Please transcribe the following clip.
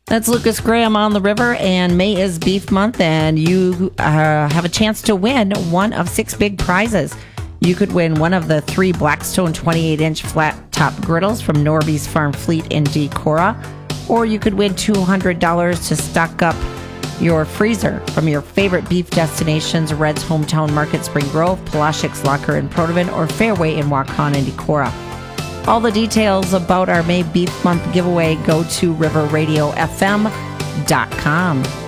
That's Lucas Graham on the river, and May is Beef Month, and you have a chance to win one of 6 big prizes. You could win one of the 3 Blackstone 28-inch flat-top griddles from Norby's Farm Fleet in Decorah, or you could win $200 to stock up your freezer from your favorite beef destinations, Red's Hometown Market, Spring Grove, Palashik's Locker in Protivin, or Fairway in Waukon and Decorah. All the details about our May Beef Month giveaway go to riverradiofm.com.